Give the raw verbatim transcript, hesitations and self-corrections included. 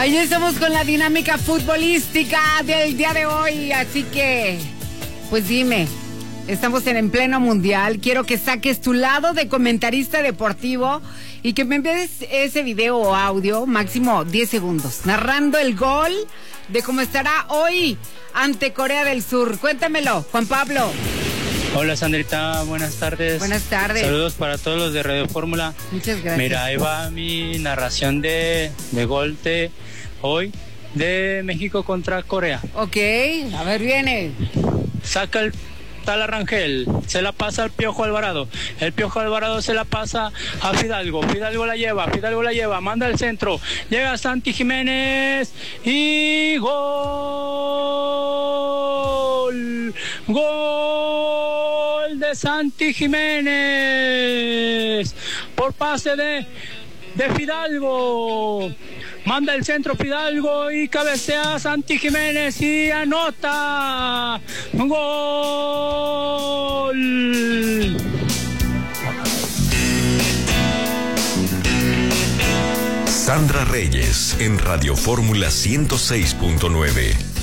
Ahí estamos con la dinámica futbolística del día de hoy, así que, pues dime, estamos en, en pleno mundial, quiero que saques tu lado de comentarista deportivo y que me envíes ese video o audio, máximo diez segundos, narrando el gol de cómo estará hoy ante Corea del Sur. Cuéntamelo, Juan Pablo. Hola Sandrita, buenas tardes. Buenas tardes. Saludos para todos los de Radio Fórmula. Muchas gracias. Mira, ahí va mi narración de, de gol de hoy de México contra Corea. Ok, a ver, viene. Saca el tal Rangel, se la pasa al Piojo Alvarado. El Piojo Alvarado se la pasa a Fidalgo. Fidalgo la lleva, Fidalgo la lleva, manda el centro. Llega Santi Jiménez y gol. Gol de Santi Jiménez por pase de, de Fidalgo. Manda el centro Fidalgo y cabecea Santi Jiménez y anota. ¡Gol! Sandra Reyes en Radio Fórmula ciento seis punto nueve.